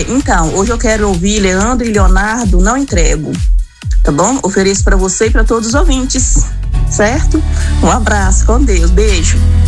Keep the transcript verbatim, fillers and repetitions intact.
É, então, hoje eu quero ouvir Leandro e Leonardo, Não Entrego. Tá bom? Ofereço para você e para todos os ouvintes, certo? Um abraço, com Deus, beijo.